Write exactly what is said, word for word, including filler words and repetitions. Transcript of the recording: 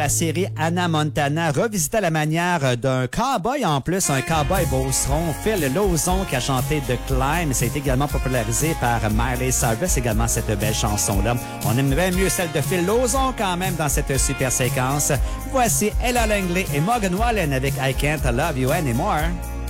La série Hannah Montana revisitée à la manière d'un cowboy en plus, un cowboy beauceron, Phil Lawson qui a chanté The Climb. Ça a été également popularisé par Miley Cyrus, également cette belle chanson-là. On aimerait mieux celle de Phil Lawson quand même dans cette super séquence. Voici Ella Langley et Morgan Wallen avec I Can't Love You Anymore.